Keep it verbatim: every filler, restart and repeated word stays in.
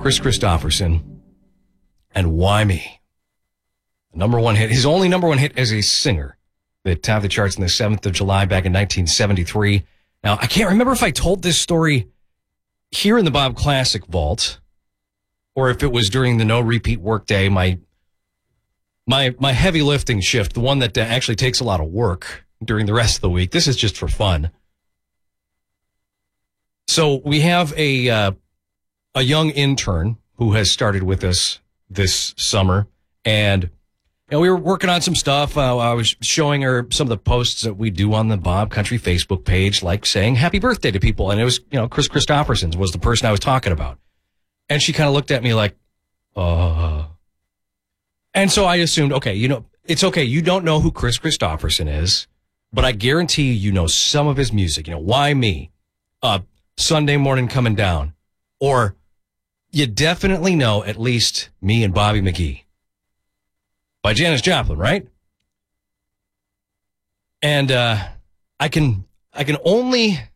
Kris Kristofferson and Why Me? Number one hit, his only number one hit as a singer that topped the charts on the seventh of July back in nineteen seventy-three. Now, I can't remember if I told this story here in the Bob Classic Vault or if it was during the no repeat workday, my my my heavy lifting shift, the one that uh, actually takes a lot of work during the rest of the week. This is just for fun. So we have a uh, a young intern who has started with us this summer, and you know, we were working on some stuff. Uh, I was showing her some of the posts that we do on the Bob Country Facebook page, like saying happy birthday to people. And it was, you know, Kris Kristofferson was the person I was talking about. And she kind of looked at me like, uh. And so I assumed, okay, you know, it's okay. You don't know who Kris Kristofferson is, but I guarantee you, you know some of his music. You know, Why Me? Uh, Sunday Morning Coming Down. Or you definitely know at least Me and Bobby McGee by Janis Joplin, right? And uh, I can I can only